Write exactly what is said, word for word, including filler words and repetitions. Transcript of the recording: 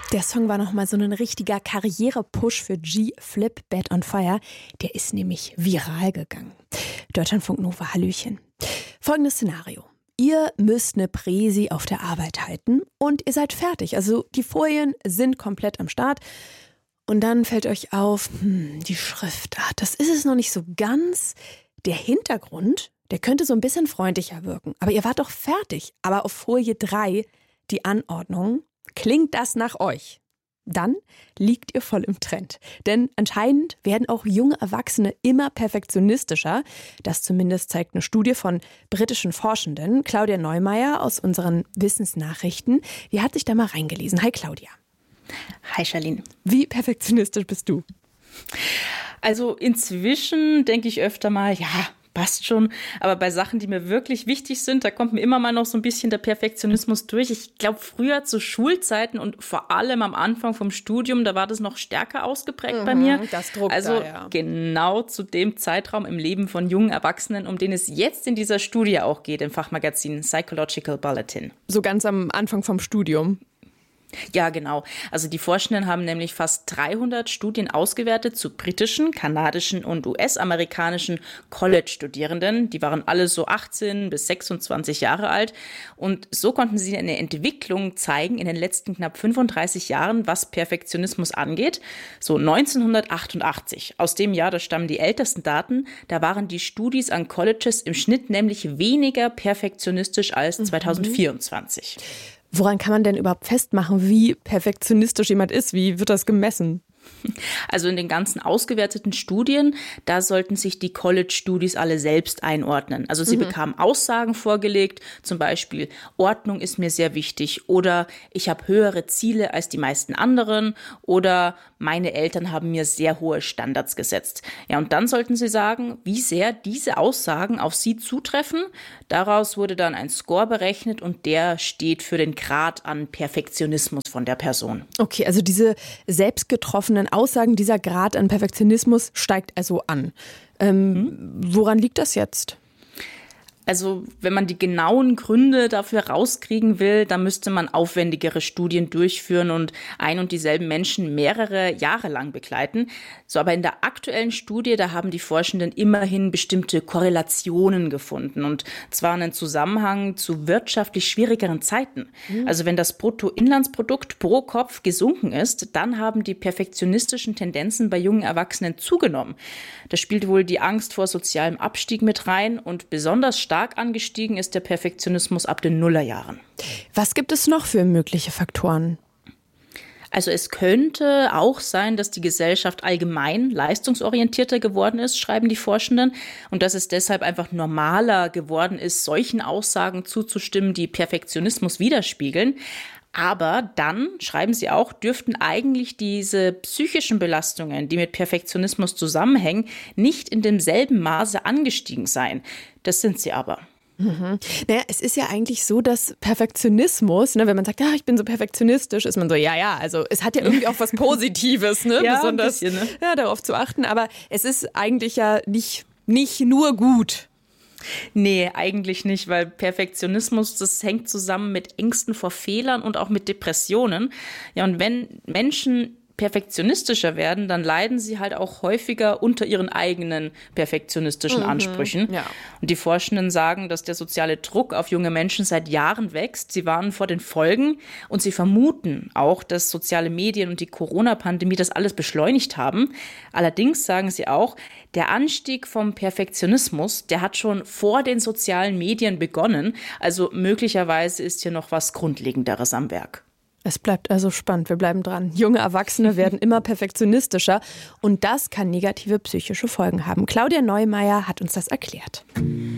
Der Song war nochmal so ein richtiger Karriere-Push für G-Flip Bad on Fire. Der ist nämlich viral gegangen. Deutschlandfunk Nova, Hallöchen. Folgendes Szenario. Ihr müsst eine Präsi auf der Arbeit halten und ihr seid fertig. Also die Folien sind komplett am Start. Und dann fällt euch auf, hm, die Schriftart, das ist es noch nicht so ganz. Der Hintergrund, der könnte so ein bisschen freundlicher wirken. Aber ihr wart doch fertig. Aber auf Folie drei, die Anordnung, klingt das nach euch? Dann liegt ihr voll im Trend. Denn anscheinend werden auch junge Erwachsene immer perfektionistischer. Das zumindest zeigt eine Studie von britischen Forschenden. Claudia Neumeier aus unseren Wissensnachrichten. Die hat sich da mal reingelesen. Hi Claudia. Hi Charlene. Wie perfektionistisch bist du? Also inzwischen denke ich öfter mal, ja, passt schon. Aber bei Sachen, die mir wirklich wichtig sind, da kommt mir immer mal noch so ein bisschen der Perfektionismus durch. Ich glaube, früher zu Schulzeiten und vor allem am Anfang vom Studium, da war das noch stärker ausgeprägt mhm, bei mir. Das druckt also da, ja. Genau zu dem Zeitraum im Leben von jungen Erwachsenen, um den es jetzt in dieser Studie auch geht, im Fachmagazin Psychological Bulletin. So ganz am Anfang vom Studium. Ja, genau. Also die Forschenden haben nämlich fast dreihundert Studien ausgewertet zu britischen, kanadischen und U S-amerikanischen College-Studierenden. Die waren alle so achtzehn bis sechsundzwanzig Jahre alt. Und so konnten sie eine Entwicklung zeigen in den letzten knapp fünfunddreißig Jahren, was Perfektionismus angeht. So neunzehnhundertachtundachtzig. Aus dem Jahr, da stammen die ältesten Daten. Da waren die Studis an Colleges im Schnitt nämlich weniger perfektionistisch als mhm. zweitausendvierundzwanzig. Woran kann man denn überhaupt festmachen, wie perfektionistisch jemand ist? Wie wird das gemessen? Also in den ganzen ausgewerteten Studien, da sollten sich die College-Studis alle selbst einordnen. Also sie mhm. bekamen Aussagen vorgelegt, zum Beispiel, Ordnung ist mir sehr wichtig oder ich habe höhere Ziele als die meisten anderen oder meine Eltern haben mir sehr hohe Standards gesetzt. Ja, und dann sollten sie sagen, wie sehr diese Aussagen auf sie zutreffen. Daraus wurde dann ein Score berechnet und der steht für den Grad an Perfektionismus von der Person. Okay, also diese selbstgetroffenen Aussagen, dieser Grad an Perfektionismus steigt also an. Ähm, hm? Woran liegt das jetzt? Also wenn man die genauen Gründe dafür rauskriegen will, dann müsste man aufwendigere Studien durchführen und ein und dieselben Menschen mehrere Jahre lang begleiten. So, aber in der aktuellen Studie, da haben die Forschenden immerhin bestimmte Korrelationen gefunden und zwar einen Zusammenhang zu wirtschaftlich schwierigeren Zeiten. Mhm. Also wenn das Bruttoinlandsprodukt pro Kopf gesunken ist, dann haben die perfektionistischen Tendenzen bei jungen Erwachsenen zugenommen. Da spielt wohl die Angst vor sozialem Abstieg mit rein und besonders stark Stark angestiegen ist der Perfektionismus ab den Nullerjahren. Was gibt es noch für mögliche Faktoren? Also es könnte auch sein, dass die Gesellschaft allgemein leistungsorientierter geworden ist, schreiben die Forschenden, und dass es deshalb einfach normaler geworden ist, solchen Aussagen zuzustimmen, die Perfektionismus widerspiegeln. Aber dann, schreiben sie auch, dürften eigentlich diese psychischen Belastungen, die mit Perfektionismus zusammenhängen, nicht in demselben Maße angestiegen sein. Das sind sie aber. Mhm. Naja, es ist ja eigentlich so, dass Perfektionismus, ne, wenn man sagt, ja, ich bin so perfektionistisch, ist man so, ja, ja, also es hat ja irgendwie auch was Positives, ne, ja, besonders ein bisschen, ne? Ja, darauf zu achten. Aber es ist eigentlich ja nicht, nicht nur gut. Nee, eigentlich nicht, weil Perfektionismus, das hängt zusammen mit Ängsten vor Fehlern und auch mit Depressionen. Ja, und wenn Menschen perfektionistischer werden, dann leiden sie halt auch häufiger unter ihren eigenen perfektionistischen mhm, Ansprüchen. Ja. Und die Forschenden sagen, dass der soziale Druck auf junge Menschen seit Jahren wächst. Sie warnen vor den Folgen und sie vermuten auch, dass soziale Medien und die Corona-Pandemie das alles beschleunigt haben. Allerdings sagen sie auch, der Anstieg vom Perfektionismus, der hat schon vor den sozialen Medien begonnen. Also möglicherweise ist hier noch was Grundlegenderes am Werk. Es bleibt also spannend, wir bleiben dran. Junge Erwachsene werden immer perfektionistischer und das kann negative psychische Folgen haben. Claudia Neumeier hat uns das erklärt.